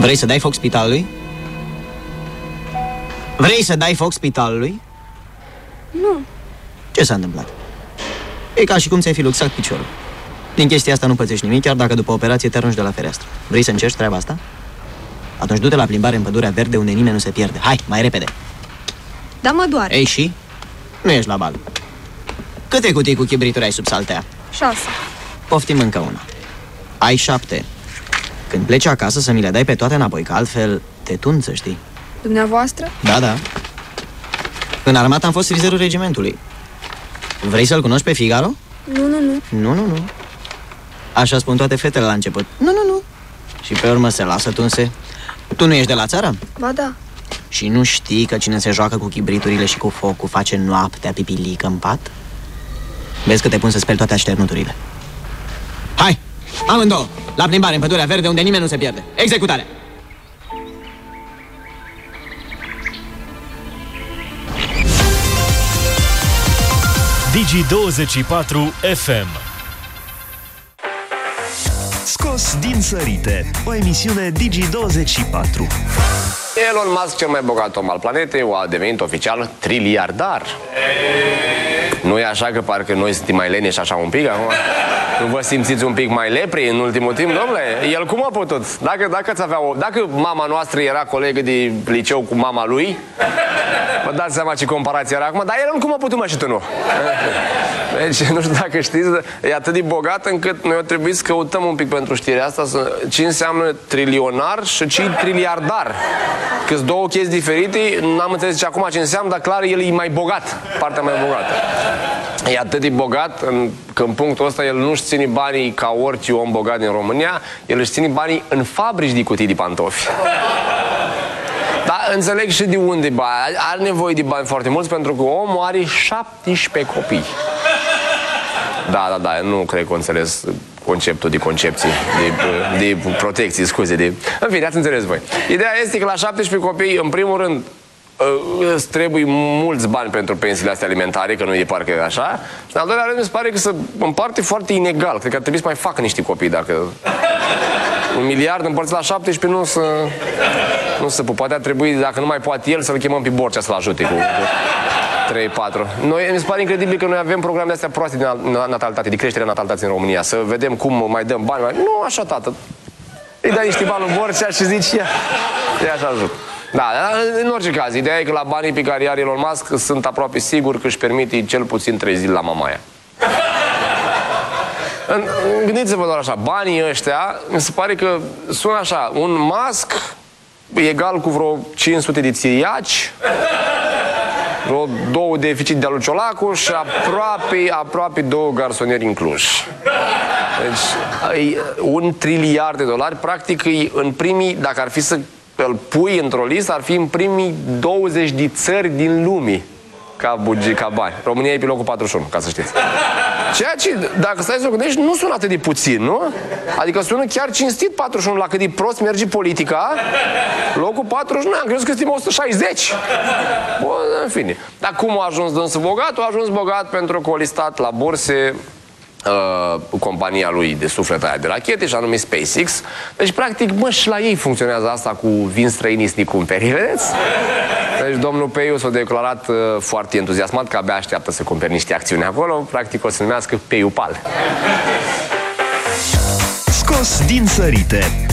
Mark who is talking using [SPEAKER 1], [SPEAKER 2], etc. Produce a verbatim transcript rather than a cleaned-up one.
[SPEAKER 1] Vrei să dai foc spitalului? Vrei să dai foc spitalului?
[SPEAKER 2] Nu.
[SPEAKER 1] Ce s-a întâmplat? E ca și cum ți-ai fi luxat piciorul. Din chestia asta nu pățești nimic, chiar dacă după operație te arunci de la fereastră. Vrei să încerci treaba asta? Atunci du-te la plimbare în pădurea verde unde nimeni nu se pierde. Hai, mai repede.
[SPEAKER 2] Da, mă doare.
[SPEAKER 1] Ei, și? Nu ești la bal. Câte cutii cu chibrituri ai sub saltea?
[SPEAKER 2] Șase.
[SPEAKER 1] Poftim încă una. Ai șapte. Când pleci acasă să mi le dai pe toate înapoi, că altfel te tund, să știi.
[SPEAKER 2] Dumneavoastră?
[SPEAKER 1] Da, da. În armată am fost frizerul regimentului. Vrei să-l cunoști pe Figaro?
[SPEAKER 2] Nu, nu, nu.
[SPEAKER 1] Nu, nu, nu. Așa spun toate fetele la început. Nu, nu, nu. Și pe urmă se lasă tunse. Tu nu ești de la țară?
[SPEAKER 2] Ba da.
[SPEAKER 1] Și nu știi că cine se joacă cu chibriturile și cu focul face noaptea pipilică în pat? Vezi că te pun să speli toate așternuturile. Hai, amândouă, la plimbare în pădurea verde unde nimeni nu se pierde. Executare!
[SPEAKER 3] Digi douăzeci și patru F M.
[SPEAKER 4] Scos din sărite, o emisiune Digi douăzeci și patru.
[SPEAKER 5] Elon Musk, cel mai bogat om al planetei, a devenit oficial triliardar. Nu e așa că parcă noi suntem mai leneși așa un pic acum? Nu vă simțiți un pic mai lepri în ultimul timp, domnule? El cum a putut? Dacă, dacă, ați avea o... dacă mama noastră era colegă de liceu cu mama lui, vă dați seama ce comparație era acum, dar el cum a putut, mă, și tu nu? Deci, nu știu dacă știți, e atât de bogat încât noi o trebuie să căutăm un pic pentru știrea asta să... ce înseamnă trilionar și ce triliardar. Că-s două chestii diferite, n-am înțeles ce acum ce înseamnă, dar clar el e mai bogat, partea mai bogată. E atât de bogat în, că în punctul ăsta el nu-și ține banii ca orice om bogat din România, el își ține banii în fabrici de cutii de pantofi. Dar înțeleg și de unde bani. Are nevoie de bani foarte mulți pentru că omul are șaptesprezece copii. Da, da, da, nu cred că înțeles conceptul de concepție, de, de protecție, scuze, de... În fine, ați înțeles voi. Ideea este că la șaptesprezece copii, în primul rând, îți trebuie mulți bani pentru pensiile astea alimentare, că nu e parcă așa. Și în al doilea rând, mi se pare că se împarte foarte inegal. Cred că ar trebui să mai facă niște copii, dacă... Un miliard împărțit la șaptesprezece nu se... Nu se poate, ar trebui, dacă nu mai poate el, să-l chemăm pe Borcea să-l ajute cu... trei patru. Noi, mi se pare incredibil că noi avem programe astea proaste de natalitate, de creștere natalității în România. Să vedem cum mai dăm bani. Mai... Nu, așa, tată. Îi dai niște bani lui Borcea și zici, ia, ia așa ajută. Da, în orice caz, ideea e că la banii pe care are Elon Musk sunt aproape sigur că își permite cel puțin trei zile la Mamaia. Gândiți-vă doar așa, banii ăștia, mi se pare că sună așa, un Musk egal cu vreo cinci sute de țiriaci, vreo două deficit de lui Ciolacu și aproape, aproape două garsonieri în Cluj. Deci, un triliard de dolari, practic, în primii, dacă ar fi să îl pui într-o listă, ar fi în primii douăzeci de țări din lume ca buget, ca bani. România e pe locul patruzeci și unu, ca să știți. Ceea ce, dacă stai să o gândești, nu sună atât de puțin, nu? Adică sună chiar cinstit patruzeci și unu, la cât de prost merge politica. Locul patruzeci și unu, am crezut că suntem o sută șaizeci. Bun, în fine. Dar cum a ajuns dânsul bogat? A ajuns bogat pentru că a listat la burse Uh, compania lui de suflet aia de rachete, și anume SpaceX. Deci, practic, mă, și la ei funcționează asta cu vin străinii să ne cumperi, vedeți? Deci, domnul Peiu s-a declarat uh, foarte entuziasmat că abia așteaptă să cumperi niște acțiuni acolo. Practic, o să se numească Peiupal.
[SPEAKER 4] Scos din sărite,